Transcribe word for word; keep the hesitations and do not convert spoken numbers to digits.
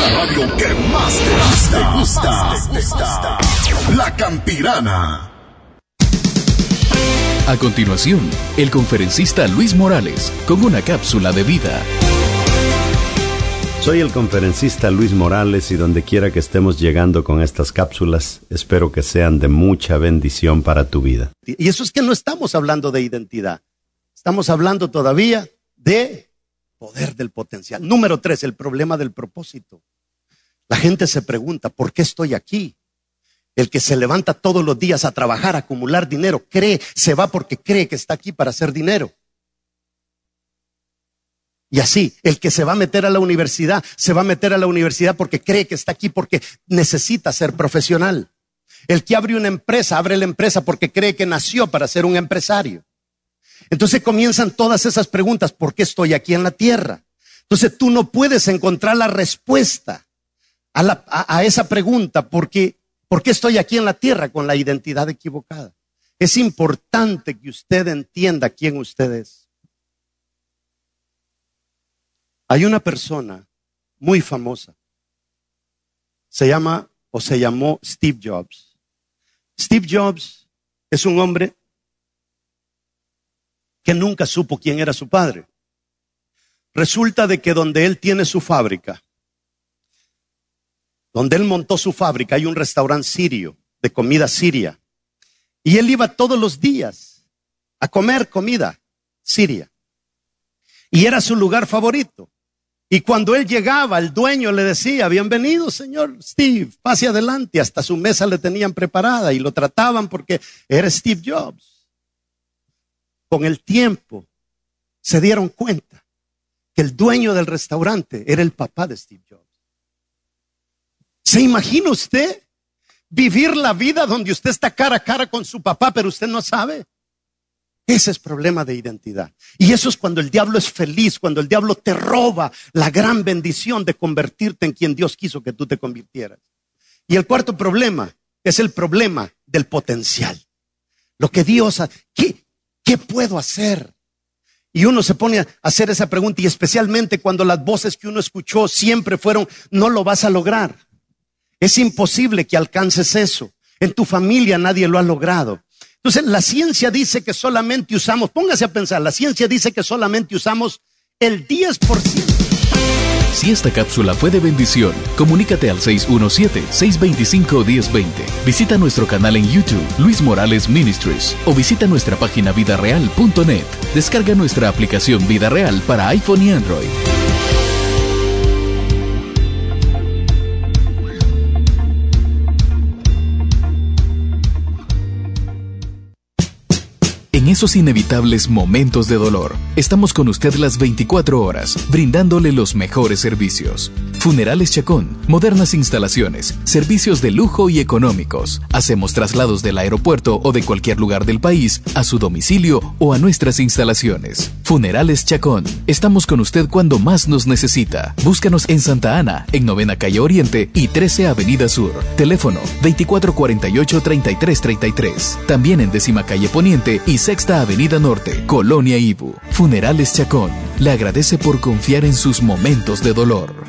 La radio que más te gusta. gusta, gusta. La Campirana. A continuación, el conferencista Luis Morales con una cápsula de vida. Soy el conferencista Luis Morales y donde quiera que estemos llegando con estas cápsulas, espero que sean de mucha bendición para tu vida. Y eso es que no estamos hablando de identidad, estamos hablando todavía de poder del potencial. Número tres, el problema del propósito. La gente se pregunta, ¿por qué estoy aquí? El que se levanta todos los días a trabajar, a acumular dinero, cree, se va porque cree que está aquí para hacer dinero. Y así, el que se va a meter a la universidad, se va a meter a la universidad porque cree que está aquí, porque necesita ser profesional. El que abre una empresa, abre la empresa porque cree que nació para ser un empresario. Entonces comienzan todas esas preguntas, ¿por qué estoy aquí en la tierra? Entonces tú no puedes encontrar la respuesta a, la, a, a esa pregunta, porque ¿por qué estoy aquí en la tierra con la identidad equivocada? Es importante que usted entienda quién usted es. Hay una persona muy famosa, se llama o se llamó Steve Jobs. Steve Jobs es un hombre que nunca supo quién era su padre. Resulta de que donde él tiene su fábrica, donde él montó su fábrica, hay un restaurante sirio, de comida siria. Y él iba todos los días a comer comida siria. Y era su lugar favorito. Y cuando él llegaba, el dueño le decía, bienvenido señor Steve, pase adelante. Hasta su mesa le tenían preparada y lo trataban porque era Steve Jobs. Con el tiempo se dieron cuenta que el dueño del restaurante era el papá de Steve Jobs. ¿Se imagina usted vivir la vida donde usted está cara a cara con su papá, pero usted no sabe? Ese es problema de identidad. Y eso es cuando el diablo es feliz, cuando el diablo te roba la gran bendición de convertirte en quien Dios quiso que tú te convirtieras. Y el cuarto problema es el problema del potencial. Lo que Dios ha, ¿qué, qué puedo hacer? Y uno se pone a hacer esa pregunta, y especialmente cuando las voces que uno escuchó siempre fueron, no lo vas a lograr. Es imposible que alcances eso. En tu familia nadie lo ha logrado. Entonces la ciencia dice que solamente usamos, póngase a pensar, la ciencia dice que solamente usamos el diez por ciento. Si esta cápsula fue de bendición, comunícate al seis uno siete, seis dos cinco, uno cero dos cero. Visita nuestro canal en YouTube, Luis Morales Ministries, o visita nuestra página vida real punto net. Descarga nuestra aplicación Vida Real para iPhone y Android. En esos inevitables momentos de dolor, estamos con usted las veinticuatro horas, brindándole los mejores servicios. Funerales Chacón, modernas instalaciones, servicios de lujo y económicos. Hacemos traslados del aeropuerto o de cualquier lugar del país a su domicilio o a nuestras instalaciones. Funerales Chacón, estamos con usted cuando más nos necesita. Búscanos en Santa Ana, en Novena Calle Oriente y trece Avenida Sur. Teléfono veinticuatro cuarenta y ocho, treinta y tres treinta y tres. También en Décima Calle Poniente y Sexta Avenida Norte, Colonia Ibu. Funerales Chacón le agradece por confiar en sus momentos de dolor.